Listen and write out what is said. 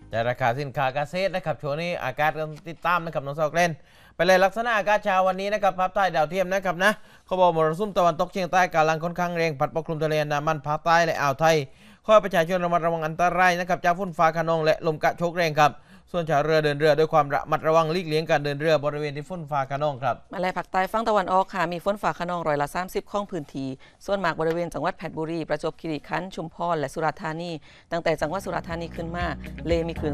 แต่ราคาสินค้าเกษตรนะครับช่วงนี้อากาศติดตามนะครับน้องซอกเล่นไปเลยลักษณะอากาศเช้าวันนี้นะครับภาพใต้ดาวเทียมนะครับนะเขาบอกมรสุมตะวันตกเฉียงใต้กำลังค่อนข้างแรงพัดปกคลุมทะเลอันดามันภาคใต้และอ่าวไทยขอให้ประชาชนระมัดระวังอันตรายนะครับจากฝนฟ้าคะนองและลมกระโชกแรงครับส่วนชาวเรือเดินเรือด้วยความระมัดระวังหลีกเลี่ยงการเดินเรือบริเวณที่ฝนฟ้าคะนองครับมาเลยภาคใต้ฝั่งตะวันออกค่ะมีฝนฟ้าคะนอง30%ของพื้นที่ส่วนมากบริเวณจังหวัดเพชรบุรีประจวบคีรีขันธ์ชุมพรและสุราษฎร์ธานีตั้งแต่จังหวัดสุราษฎร์ธานีขึ้นมาเลมีคลื่น